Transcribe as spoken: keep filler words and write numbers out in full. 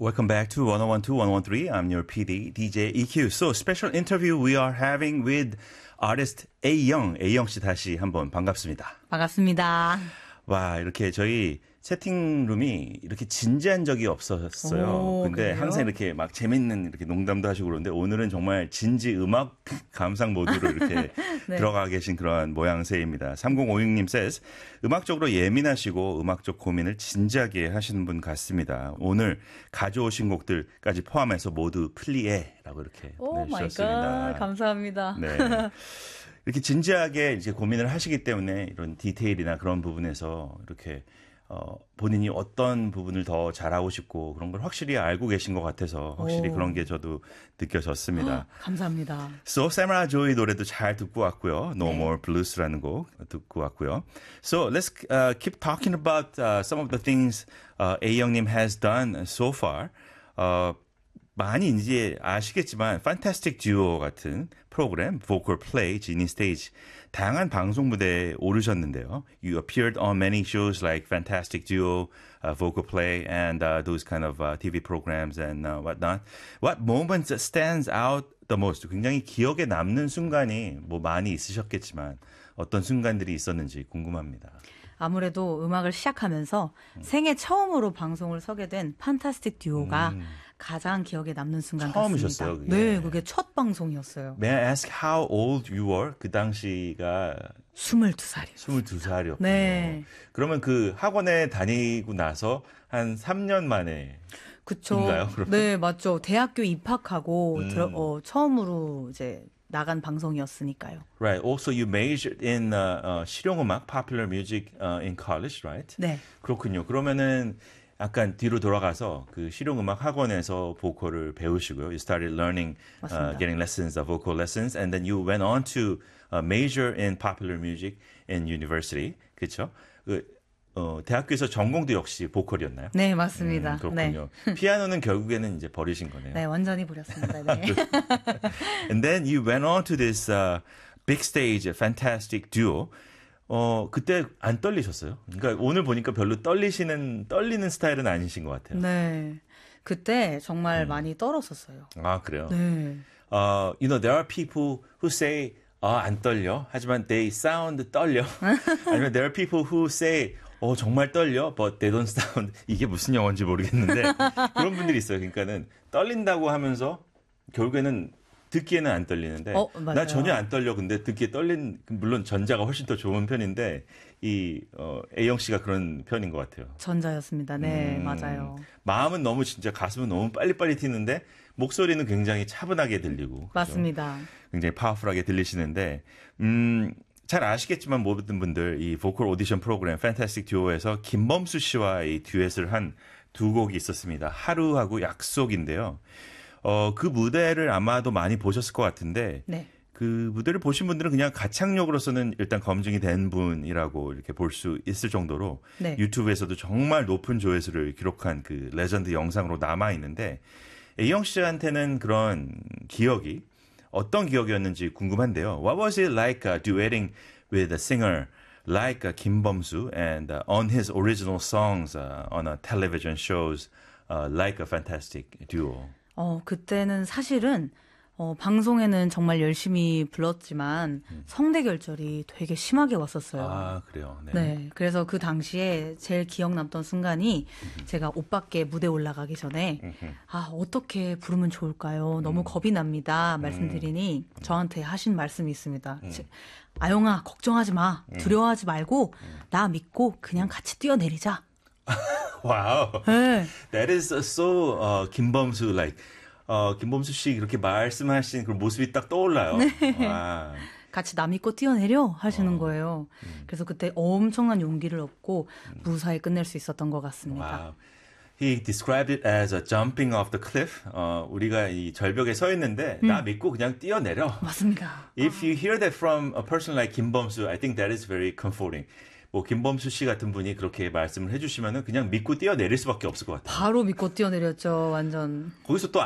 Welcome back to one oh one two, one oh one three. I'm your P D, D J E Q. So, special interview we are having with artist Ayoung. Ayoung 씨 다시 한번 반갑습니다. 반갑습니다. 와, 이렇게 저희 채팅룸이 이렇게 진지한 적이 없었어요. 오, 근데 그래요? 항상 이렇게 막 재밌는 이렇게 농담도 하시고 그러는데 오늘은 정말 진지 음악 감상 모드로 이렇게 네. 들어가 계신 그런 모양새입니다. 삼공오육 님 says 음악적으로 예민하시고 음악적 고민을 진지하게 하시는 분 같습니다. 오늘 가져오신 곡들까지 포함해서 모두 플리에라고 이렇게 오 마이 보내주셨습니다. 갓. 감사합니다. 네. 이렇게 진지하게 이제 고민을 하시기 때문에 이런 디테일이나 그런 부분에서 이렇게 어, 본인이 어떤 부분을 더 잘하고 싶고 그런 걸 확실히 알고 계신 것 같아서 확실히 오. 그런 게 저도 느껴졌습니다. 감사합니다. So, 사무라 조이 노래도 잘 듣고 왔고요. No 네. More Blues라는 곡 듣고 왔고요. So, let's uh, keep talking about uh, some of the things uh, Ayoung님 has done so far. Uh, 많이 이제 아시겠지만 Fantastic Duo 같은 프로그램, Vocal Play, Genie Stage 다양한 방송 무대에 오르셨는데요. You appeared on many shows like Fantastic Duo, uh, Vocal Play, and uh, those kind of uh, T V programs and uh, whatnot. What moment stands out the most? 굉장히 기억에 남는 순간이 뭐 많이 있으셨겠지만 어떤 순간들이 있었는지 궁금합니다. 아무래도 음악을 시작하면서 음. 생애 처음으로 방송을 서게 된 판타스틱 듀오가 음. 가장 기억에 남는 순간 처음이셨어요, 같습니다. 그게? 네, 그게 첫 방송이었어요. May I ask how old you were? 그 당시가 스물두 살이요. 스물두 살이었군요. 네. 그러면 그 학원에 다니고 나서 한 삼 년 만에 그쵸. 인가요, 그러면? 네, 맞죠. 대학교 입학하고 음. 들어, 어, 처음으로 이제 나간 방송이었으니까요. Right. Also, you majored in uh, uh, 실용음악, popular music uh, in college, right? 네. 그렇군요. 그러면은 약간 뒤로 돌아가서 그 실용음악 학원에서 보컬을 배우시고요. You started learning, uh, getting lessons, uh, vocal lessons, and then you went on to uh, major in popular music in university. 그렇죠? 그, 어, 대학교에서 전공도 역시 보컬이었나요? 네, 맞습니다. 음, 그렇군요. 네. 피아노는 결국에는 이제 버리신 거네요. 네, 완전히 버렸습니다. 네. And then you went on to this uh, big stage, fantastic duo. 어, 그때 안 떨리셨어요? 그러니까 오늘 보니까 별로 떨리시는, 떨리는 스타일은 아니신 것 같아요. 네. 그때 정말 음. 많이 떨었었어요. 아, 그래요? 네. Uh, you know, there are people who say, 아, 안 떨려. 하지만 they sound 떨려. 아니면 there are people who say, 어, 정말 떨려. But they don't sound. 이게 무슨 영어인지 모르겠는데. 그런 분들이 있어요. 그러니까는 떨린다고 하면서 결국에는 듣기에는 안 떨리는데 어, 나 전혀 안 떨려. 근데 듣기에 떨린 물론 전자가 훨씬 더 좋은 편인데 이 어, Ayoung 씨가 그런 편인 것 같아요. 전자였습니다. 네, 음, 맞아요. 마음은 너무 진짜 가슴은 너무 빨리빨리 튀는데 목소리는 굉장히 차분하게 들리고 맞습니다. 그렇죠? 굉장히 파워풀하게 들리시는데 음, 잘 아시겠지만 모든 분들 이 보컬 오디션 프로그램 Fantastic Duo에서 김범수 씨와 이 듀엣을 한 두 곡이 있었습니다. 하루하고 약속인데요. 어, 그 무대를 아마도 많이 보셨을 것 같은데, 네. 그 무대를 보신 분들은 그냥 가창력으로서는 일단 검증이 된 분이라고 이렇게 볼 수 있을 정도로 네. 유튜브에서도 정말 높은 조회수를 기록한 그 레전드 영상으로 남아 있는데, Ayoung 씨한테는 그런 기억이 어떤 기억이었는지 궁금한데요. What was it like uh, duetting with a singer like uh, 김범수 and uh, on his original songs uh, on a television shows uh, like a Fantastic Duo? 어, 그때는 사실은 어, 방송에는 정말 열심히 불렀지만 음. 성대 결절이 되게 심하게 왔었어요. 아, 그래요? 네. 네. 그래서 그 당시에 제일 기억 남던 순간이 음흠. 제가 옷밖에 무대 올라가기 전에 음흠. 아, 어떻게 부르면 좋을까요? 음. 너무 겁이 납니다. 말씀드리니 음. 저한테 하신 말씀이 있습니다. 음. 아영아, 걱정하지 마. 두려워하지 말고 음. 나 믿고 그냥 같이 뛰어내리자. Wow. 네. That is so uh, 김범수 like 어, 김범수 씨 이렇게 말씀하신 그 모습이 딱 떠올라요. 네. 와. 같이 남 믿고 뛰어내려 하시는 어. 거예요. 음. 그래서 그때 엄청난 용기를 얻고 음. 무사히 끝낼 수 있었던 것 같습니다. Wow. He described it as a jumping off the cliff. 어, 우리가 이 절벽에 서 있는데 음. 나 믿고 그냥 뛰어내려. 맞습니다. If you hear that from a person like 김범수, I think that is very comforting. 뭐 김범수 씨 같은 분이 그렇게 말씀을 해주시면은 그냥 믿고 뛰어내릴 수밖에 없을 것 같아요. 바로 믿고 뛰어내렸죠, 완전. 거기서 또